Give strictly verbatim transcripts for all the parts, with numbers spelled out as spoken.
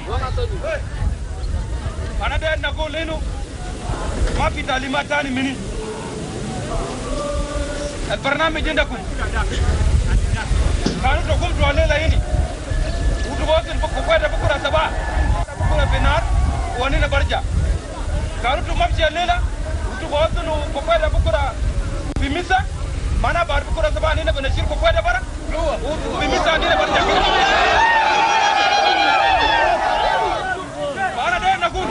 أنا ده نقول إنه ما في تعليمات تاني مني البرنامج عندكم كانوا تقوم تواليلا هني وتبغون بكرة بكرة سبعة بكرة في النهار ونينا برجع كانوا تمشي الليلة وتبغون بكرة بكرة في مسا ما أنا بعرف بكرة سبعة نينا بنشيل بكرة برا في مسا نينا برجع أنا ده نقول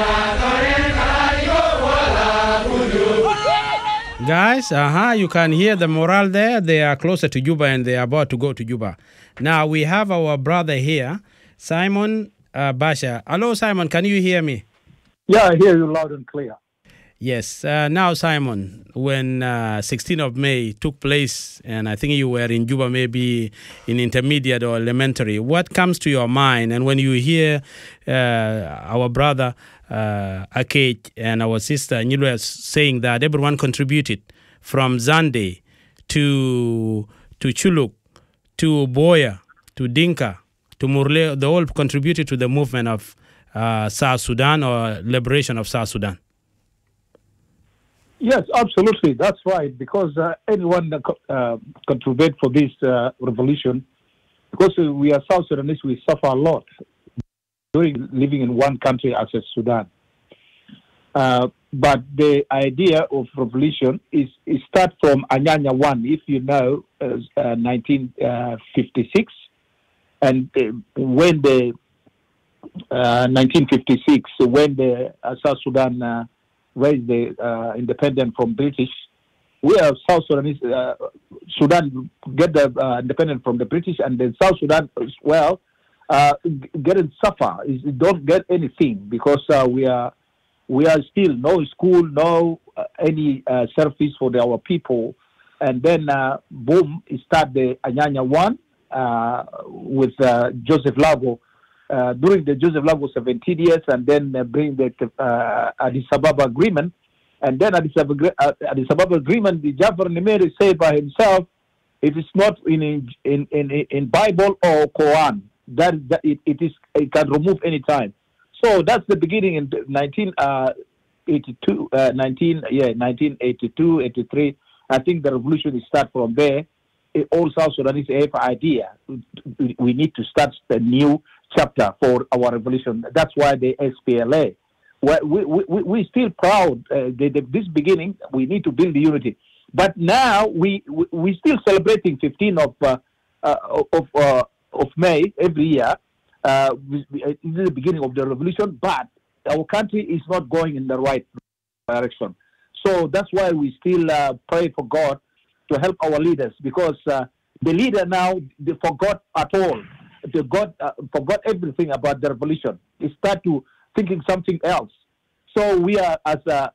Guys, uh-huh, you can hear the morale there. They are closer to Juba and they are about to go to Juba. Now, we have our brother here, Simon uh, Basha. Hello, Simon, can you hear me? Yeah, I hear you loud and clear. Yes. Uh, now, Simon, when uh, sixteenth of May took place, and I think you were in Juba, maybe in intermediate or elementary, what comes to your mind? And when you hear uh, our brother uh, Akej and our sister Nyilwe saying that everyone contributed from Zande to to Chuluk, to Boya, to Dinka, to Murle, they all contributed to the movement of uh, South Sudan or liberation of South Sudan. Yes, absolutely. That's right. Because uh, anyone that uh, contribute for this uh, revolution, because we are South Sudanese, we suffer a lot during living in one country as a Sudan. Uh, but the idea of revolution is, is start from Anyanya one, if you know, uh, uh, nineteen fifty-six, and uh, when the uh, nineteen fifty-six, when the uh, South Sudan uh, raised the uh, independence from British, we are South Sudanese. Uh, Sudan get the uh, independence from the British, and then South Sudan as well uh, getting suffer. Is don't get anything because uh, we are we are still no school, no uh, any uh, service for the, our people, and then uh, boom, start the Anyanya one uh, with uh, Joseph Lago. Uh, during the Joseph Lago seventeen years, and then uh, bring the uh, Addis Ababa agreement, and then Addis Ababa, uh, Addis Ababa agreement, the Jafar Nimeri said by himself, it is not in in in in Bible or Quran. That, that it, it is it can remove any time. So that's the beginning in nineteen eighty-two, uh, nineteen yeah nineteen eighty-two, eighty-three. I think the revolution start from there. It, all South Sudanese have idea. We need to start a new chapter for our revolution. That's why the S P L A. We we we we still proud. Uh, the, the, this beginning, we need to build the unity. But now we we, we still celebrating fifteenth of uh, uh, of uh, of May every year. Uh, we, we, it is the beginning of the revolution, but our country is not going in the right direction. So that's why we still uh, pray for God to help our leaders, because uh, the leader now they forgot at all. They got, uh, forgot everything about the revolution. They start to thinking something else. So we are, as a,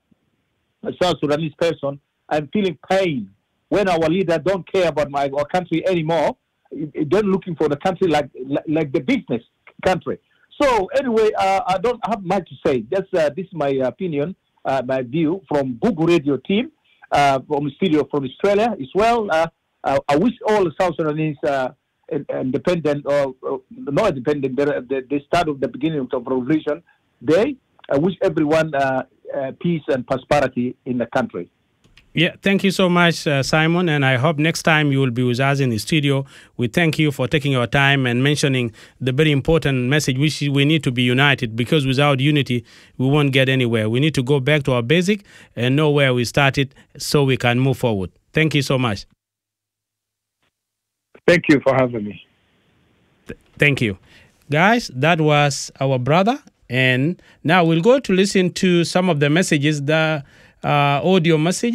a South Sudanese person, I'm feeling pain when our leader don't care about my our country anymore. They're looking for the country like like, like the business country. So anyway, uh, I don't have much to say. Just uh, this is my opinion, uh, my view from Google Radio team, uh, from studio from Australia as well. Uh, uh, I wish all the South Sudanese. Uh, independent or, or not independent, the, the, the start of the beginning of revolution day. I wish everyone uh, uh, peace and prosperity in the country. Yeah, thank you so much, uh, Simon, and I hope next time you will be with us in the studio. We thank you for taking your time and mentioning the very important message, which we need to be united, because without unity, we won't get anywhere. We need to go back to our basic and know where we started so we can move forward. Thank you so much. Thank you for having me. Th- thank you. Guys, that was our brother. And now we'll go to listen to some of the messages, the uh, audio message.